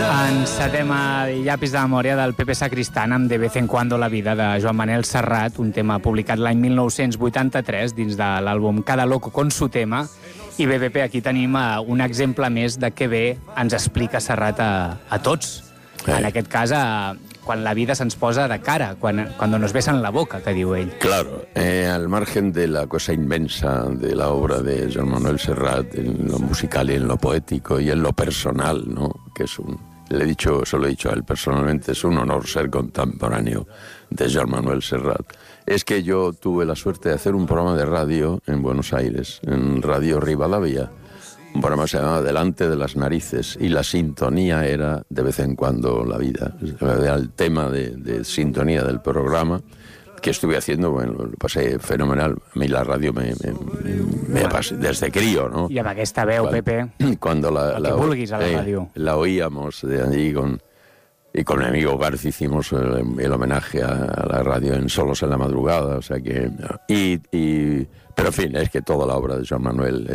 Encetem el llapis de memòria del Pepe Sacristán amb De vez en cuando la vida de Joan Manel Serrat, un tema publicat l'any 1983 dins de l'àlbum Cada loco con su tema. I bé, Pepe, aquí tenim un exemple més de què bé ens explica Serrat a tots. En aquest cas, quan la vida se'ns posa de cara, cuando nos besan la boca, que diu ell. Claro, al margen de la cosa inmensa de la obra de Joan Manuel Serrat, en lo musical y en lo poético y en lo personal, ¿no? Que es se lo he dicho a él personalmente, es un honor ser contemporáneo de Joan Manuel Serrat. Es que yo tuve la suerte de hacer un programa de radio en Buenos Aires, en Radio Rivadavia. Un programa se llamaba Delante de las narices y la sintonía era De vez en cuando la vida. Era el tema de sintonía del programa que estuve haciendo, bueno, lo pasé fenomenal. A mí la radio me pasé desde crío, ¿no? I amb aquesta veu, Pepe, cuando que vulguis a la ràdio. La oíamos de allí y con mi amigo García hicimos el homenaje a la radio en Solos en la Madrugada, o sea que... pero en fin, es que toda la obra de Joan Manuel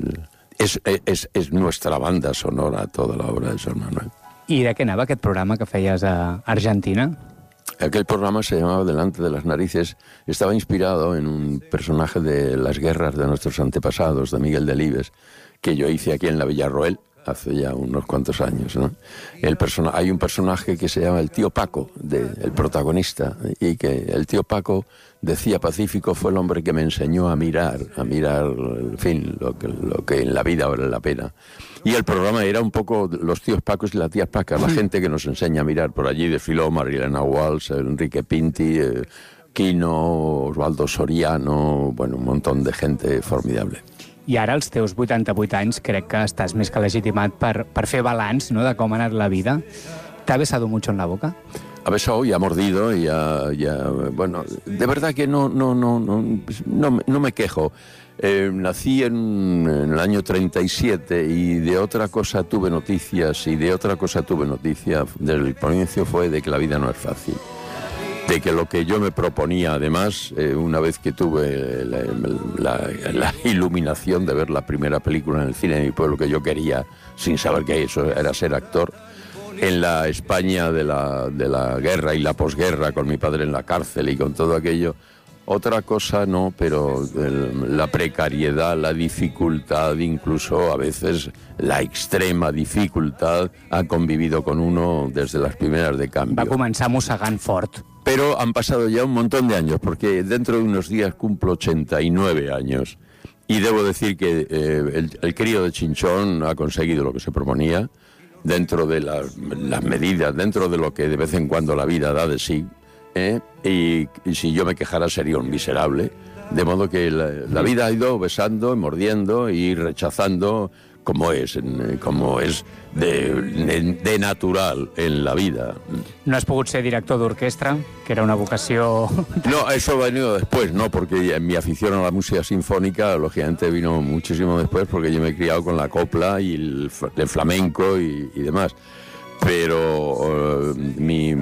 es nuestra banda sonora, toda la obra de Joan Manuel. I de què anava aquest programa que feies a Argentina? Aquel programa se llamaba Delante de las narices, estaba inspirado en un personaje de las guerras de nuestros antepasados, de Miguel Delibes, que yo hice aquí en la Villarroel hace ya unos cuantos años, ¿no? Hay un personaje que se llama el tío Paco, el protagonista, y que el tío Paco, decía Pacífico, fue el hombre que me enseñó a mirar, en fin, lo que en la vida vale la pena. Y el programa era un poco los tíos Pacos y las tías Pacas, la gente que nos enseña a mirar. Por allí desfiló Marilena Walsh, Enrique Pinti, Quino, Osvaldo Soriano, bueno, un montón de gente formidable. I ara, als teus 88 anys, crec que estàs més que legitimat per fer balanç, ¿no?, de com ha anat la vida. ¿Te ha besado mucho en la boca? Ha besado y ha mordido y bueno, de verdad que no me quejo. Nací en el año 37 y de otra cosa tuve noticias, del comienzo fue de que la vida no es fácil. De que lo que yo me proponía, además, una vez que tuve la iluminación de ver la primera película en el cine de mi pueblo, que yo quería, sin saber que eso era ser actor, en la España de la guerra y la posguerra, con mi padre en la cárcel y con todo aquello. Otra cosa no, pero la precariedad, la dificultad, incluso a veces la extrema dificultad, ha convivido con uno desde las primeras de cambio. Va començar mossegant fort. Pero han pasado ya un montón de años, porque dentro de unos días cumplo 89 años. Y debo decir que el crío de Chinchón ha conseguido lo que se proponía, dentro de las medidas, dentro de lo que de vez en cuando la vida da de sí. Y si yo me quejara sería un miserable, de modo que la vida ha ido besando, mordiendo y rechazando como es de natural en la vida. No has pogut ser director d'orquestra, que era una vocació... No, eso ha venido después, ¿no? Porque mi afición a la música sinfónica, lógicamente, vino muchísimo después, porque yo me he criado con la copla y el flamenco y demás. Pero mi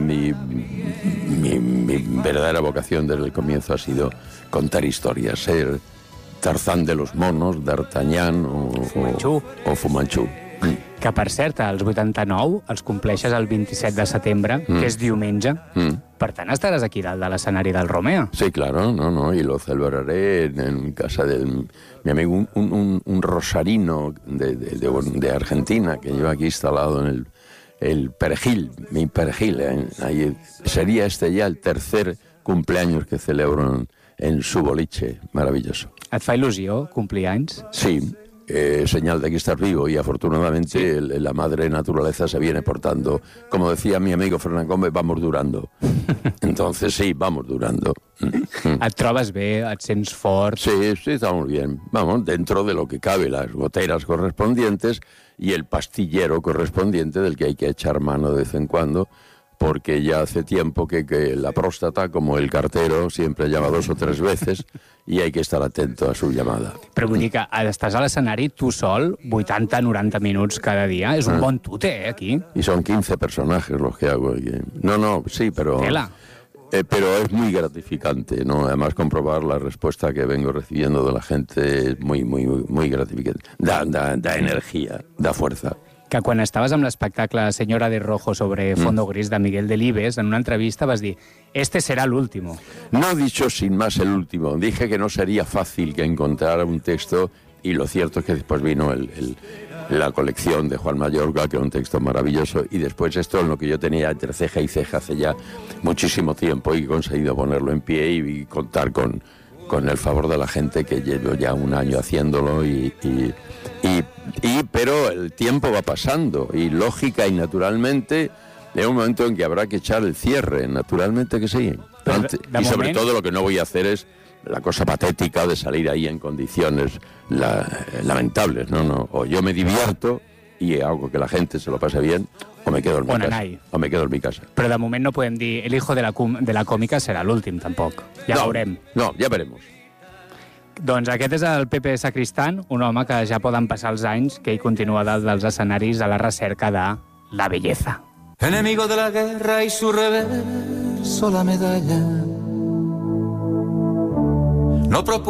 verdadera vocación desde el comienzo ha sido contar historias, ser Tarzán de los monos, D'Artagnan o Fumanchu. Que, per cert, als 89 els compleixes el 27 de setembre, que és diumenge. Per tant, estaràs aquí dalt de l'escenari del Romea. Sí, claro, y lo celebraré en casa de mi amigo, un rosarino de Argentina, que lleva aquí instalado en el Perejil, mi Perejil. Ahí sería este ya el tercer cumpleaños que celebro en su boliche, maravilloso. Et fa il·lusió complir anys? Sí, señal de que estás vivo y afortunadamente la madre naturaleza se viene portando. Como decía mi amigo Fernán Gómez, vamos durando. Entonces sí, vamos durando. Et trobes bé? Et sents fort? Sí, estamos bien. Vamos, dentro de lo que cabe, las goteras correspondientes y el pastillero correspondiente del que hay que echar mano de vez en cuando, porque ya hace tiempo que la próstata, como el cartero, siempre llama 2 o 3 veces y hay que estar atento a su llamada. Però vull dir que estàs a l'escenari tu sol, 80-90 minuts cada dia. És un bon tute, aquí. Y son 15 personajes los que hago. No, sí, pero... Tela. Pero es muy gratificante, ¿no? Además, comprobar la respuesta que vengo recibiendo de la gente es muy, muy, muy gratificante. Da energía, da fuerza. que quan estaves amb l'espectacle Señora de Rojo sobre Fondo Gris de Miguel Delibes, en una entrevista vas dir, este será el último. No he dicho sin más el último, dije que no sería fácil que encontrara un texto, y lo cierto es que después vino la colección de Juan Mayorga, que era un texto maravilloso, y después esto en lo que yo tenía entre ceja y ceja hace ya muchísimo tiempo, y he conseguido ponerlo en pie y contar con el favor de la gente, que llevo ya un año haciéndolo, pero el tiempo va pasando, y lógica y naturalmente hay un momento en que habrá que echar el cierre, naturalmente que sí. Y sobre todo lo que no voy a hacer es la cosa patética de salir ahí en condiciones lamentables, no, o yo me divierto y hago que la gente se lo pase bien, o me quedo en mi casa. Però de moment no podem dir el hijo de la còmica serà l'últim, tampoc. Ja veurem. No, ja veremos. Doncs aquest és el Pepe Sacristán, un home que ja poden passar els anys, que ell continua dalt dels escenaris a la recerca de la belleza. Enemigo de la guerra y su reverso la medalla. No